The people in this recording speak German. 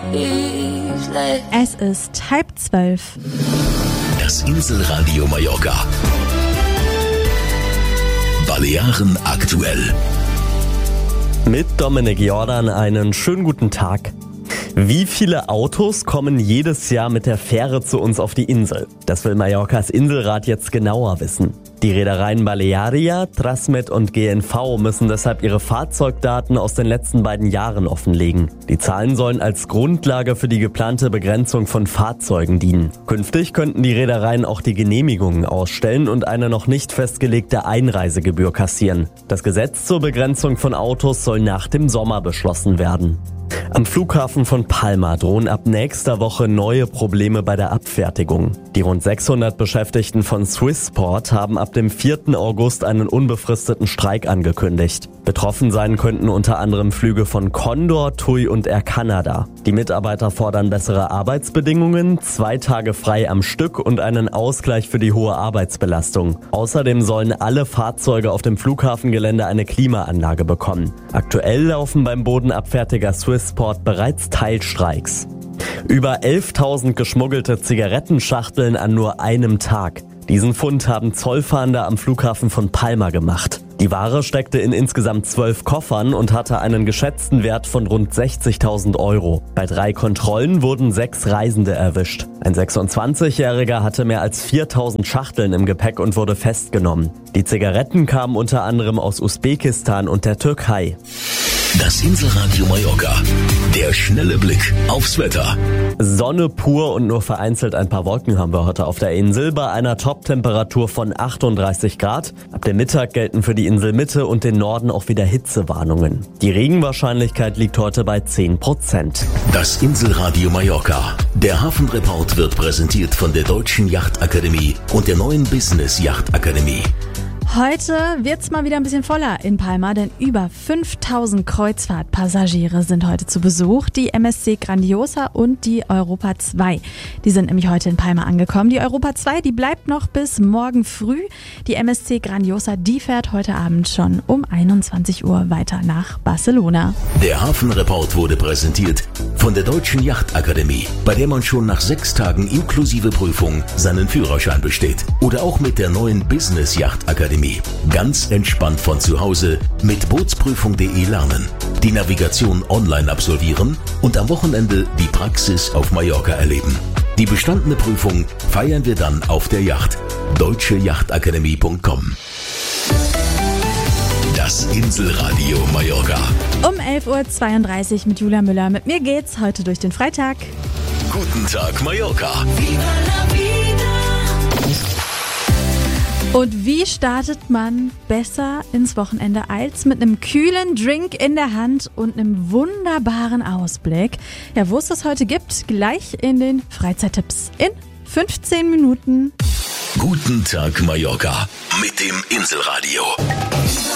Es ist 11:30. Das Inselradio Mallorca. Balearen aktuell. Mit Dominik Jordan einen schönen guten Tag. Wie viele Autos kommen jedes Jahr mit der Fähre zu uns auf die Insel? Das will Mallorcas Inselrat jetzt genauer wissen. Die Reedereien Balearia, Trasmed und GNV müssen deshalb ihre Fahrzeugdaten aus den letzten beiden Jahren offenlegen. Die Zahlen sollen als Grundlage für die geplante Begrenzung von Fahrzeugen dienen. Künftig könnten die Reedereien auch die Genehmigungen ausstellen und eine noch nicht festgelegte Einreisegebühr kassieren. Das Gesetz zur Begrenzung von Autos soll nach dem Sommer beschlossen werden. Am Flughafen von Palma drohen ab nächster Woche neue Probleme bei der Abfertigung. Die rund 600 Beschäftigten von Swissport haben ab dem 4. August einen unbefristeten Streik angekündigt. Betroffen sein könnten unter anderem Flüge von Condor, TUI und Air Canada. Die Mitarbeiter fordern bessere Arbeitsbedingungen, 2 Tage frei am Stück und einen Ausgleich für die hohe Arbeitsbelastung. Außerdem sollen alle Fahrzeuge auf dem Flughafengelände eine Klimaanlage bekommen. Aktuell laufen beim Bodenabfertiger Swissport bereits Teilstreiks. Über 11.000 geschmuggelte Zigarettenschachteln an nur einem Tag. Diesen Fund haben Zollfahnder am Flughafen von Palma gemacht. Die Ware steckte in insgesamt 12 Koffern und hatte einen geschätzten Wert von rund 60.000 Euro. Bei 3 Kontrollen wurden 6 Reisende erwischt. Ein 26-Jähriger hatte mehr als 4.000 Schachteln im Gepäck und wurde festgenommen. Die Zigaretten kamen unter anderem aus Usbekistan und der Türkei. Das Inselradio Mallorca. Der schnelle Blick aufs Wetter. Sonne pur und nur vereinzelt ein paar Wolken haben wir heute auf der Insel bei einer Top-Temperatur von 38 Grad. Ab dem Mittag gelten für die Inselmitte und den Norden auch wieder Hitzewarnungen. Die Regenwahrscheinlichkeit liegt heute bei 10%. Das Inselradio Mallorca. Der Hafenreport wird präsentiert von der Deutschen Yachtakademie und der neuen Business Yachtakademie. Heute wird's mal wieder ein bisschen voller in Palma, denn über 5.000 Kreuzfahrtpassagiere sind heute zu Besuch. Die MSC Grandiosa und die Europa 2. Die sind nämlich heute in Palma angekommen. Die Europa 2, die bleibt noch bis morgen früh. Die MSC Grandiosa, die fährt heute Abend schon um 21 Uhr weiter nach Barcelona. Der Hafenreport wurde präsentiert von der Deutschen Yachtakademie, bei der man schon nach 6 Tagen inklusive Prüfung seinen Führerschein besteht. Oder auch mit der neuen Business Yachtakademie. Ganz entspannt von zu Hause mit Bootsprüfung.de lernen, die Navigation online absolvieren und am Wochenende die Praxis auf Mallorca erleben. Die bestandene Prüfung feiern wir dann auf der Yacht. deutscheyachtakademie.com. Das Inselradio Mallorca. Um 11.32 Uhr mit Julia Müller. Mit mir geht's heute durch den Freitag. Guten Tag Mallorca. Und wie startet man besser ins Wochenende als mit einem kühlen Drink in der Hand und einem wunderbaren Ausblick? Ja, wo es das heute gibt, gleich in den Freizeittipps in 15 Minuten. Guten Tag Mallorca mit dem Inselradio.